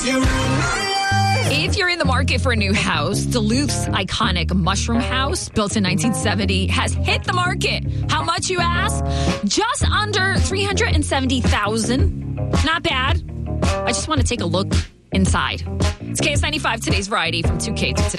If you're in the market for a new house, Duluth's iconic Mushroom House, built in 1970, has hit the market. How much, you ask? Just under $370,000. Not bad. I just want to take a look inside. It's KS95, today's variety from 2K to today.